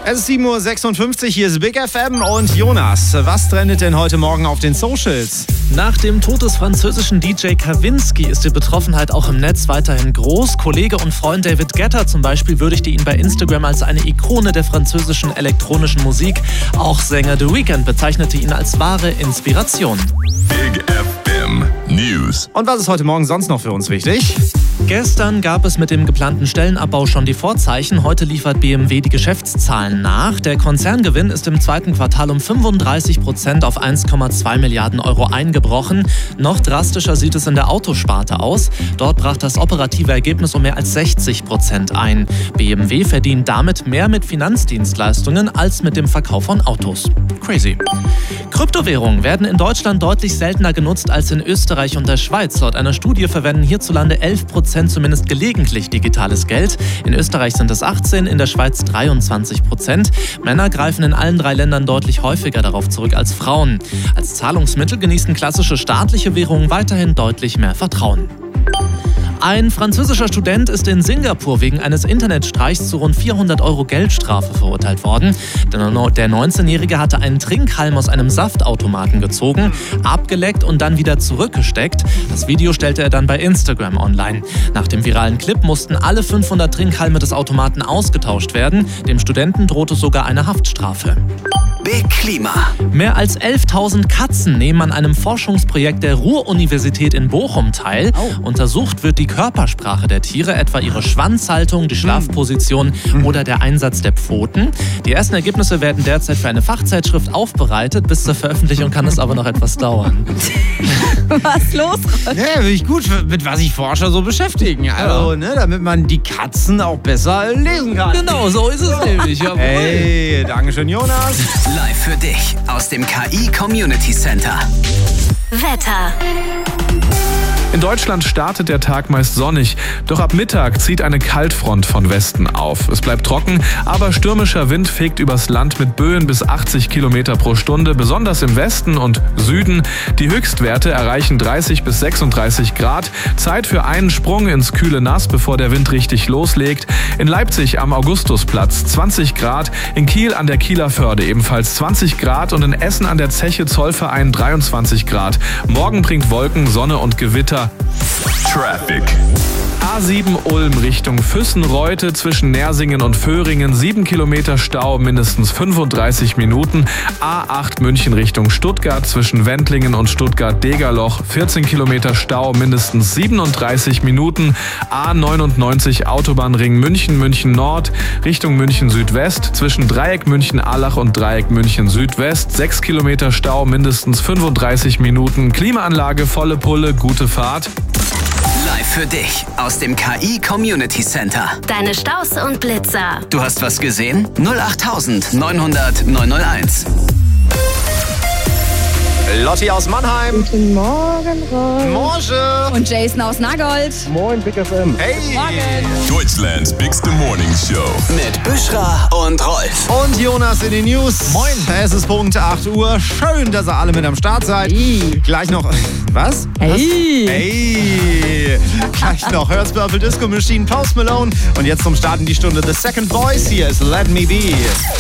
Es ist 7.56 Uhr, hier ist Big FM und Jonas. Was trendet denn heute Morgen auf den Socials? Nach dem Tod des französischen DJ Kavinsky ist die Betroffenheit auch im Netz weiterhin groß. Kollege und Freund David Guetta zum Beispiel würdigte ihn bei Instagram als eine Ikone der französischen elektronischen Musik. Auch Sänger The Weeknd bezeichnete ihn als wahre Inspiration. Big FM News. Und was ist heute Morgen sonst noch für uns wichtig? Gestern gab es mit dem geplanten Stellenabbau schon die Vorzeichen. Heute liefert BMW die Geschäftszahlen nach. Der Konzerngewinn ist im zweiten Quartal um 35% auf 1,2 Milliarden Euro eingebrochen. Noch drastischer sieht es in der Autosparte aus. Dort brach das operative Ergebnis um mehr als 60% ein. BMW verdient damit mehr mit Finanzdienstleistungen als mit dem Verkauf von Autos. Crazy. Kryptowährungen werden in Deutschland deutlich seltener genutzt als in Österreich und der Schweiz. Laut einer Studie verwenden hierzulande 11% zumindest gelegentlich digitales Geld. In Österreich sind es 18%, in der Schweiz 23%. Männer greifen in allen 3 Ländern deutlich häufiger darauf zurück als Frauen. Als Zahlungsmittel genießen klassische staatliche Währungen weiterhin deutlich mehr Vertrauen. Ein französischer Student ist in Singapur wegen eines Internetstreichs zu rund 400 Euro Geldstrafe verurteilt worden. Der 19-Jährige hatte einen Trinkhalm aus einem Saftautomaten gezogen, abgeleckt und dann wieder zurückgesteckt. Das Video stellte er dann bei Instagram online. Nach dem viralen Clip mussten alle 500 Trinkhalme des Automaten ausgetauscht werden. Dem Studenten drohte sogar eine Haftstrafe. Big Klima. Mehr als 11.000 Katzen nehmen an einem Forschungsprojekt der Ruhr-Universität in Bochum teil. Untersucht wird die Körpersprache der Tiere, etwa ihre Schwanzhaltung, die Schlafposition oder der Einsatz der Pfoten. Die ersten Ergebnisse werden derzeit für eine Fachzeitschrift aufbereitet. Bis zur Veröffentlichung kann es aber noch etwas dauern. Was los? Ja, finde ich gut, mit was sich Forscher so beschäftigen. Also, damit man die Katzen auch besser lesen kann. Genau, so ist es nämlich. Jawohl. Hey, Dankeschön, Jonas. Live für dich aus dem KI Community Center. Wetter. In Deutschland startet der Tag meist sonnig, doch ab Mittag zieht eine Kaltfront von Westen auf. Es bleibt trocken, aber stürmischer Wind fegt übers Land mit Böen bis 80 Kilometer pro Stunde, besonders im Westen und Süden. Die Höchstwerte erreichen 30 bis 36 Grad. Zeit für einen Sprung ins kühle Nass, bevor der Wind richtig loslegt. In Leipzig am Augustusplatz 20 Grad, in Kiel an der Kieler Förde ebenfalls 20 Grad und in Essen an der Zeche Zollverein 23 Grad. Morgen bringt Wolken, Sonne und Gewitter. Traffic. A7 Ulm Richtung Füssen-Reute zwischen Nersingen und Föhringen 7 Kilometer Stau, mindestens 35 Minuten. A8 München Richtung Stuttgart zwischen Wendlingen und Stuttgart-Degerloch 14 Kilometer Stau, mindestens 37 Minuten. A99 Autobahnring München, München Nord Richtung München Südwest zwischen Dreieck München-Allach und Dreieck München Südwest 6 Kilometer Stau, mindestens 35 Minuten. Klimaanlage volle Pulle, gute Fahrt. Live für dich aus dem KI Community Center. Deine Staus und Blitzer. Du hast was gesehen? 08000 900 901. Lotti aus Mannheim. Guten Morgen, Rolf. Morgen. Und Jason aus Nagold. Moin, Big FM. Hey. Deutschlands bigste Morning Show. Mit Büschra und Rolf. Und Jonas in den News. Moin. Es ist Punkt 8 Uhr. Schön, dass ihr alle mit am Start seid. Hey. Gleich noch... Was? Hey. Hey. Gleich noch Hertz Purple Disco Machine, Post Malone. Und jetzt zum Starten die Stunde The Second Voice. Hier ist Let Me Be.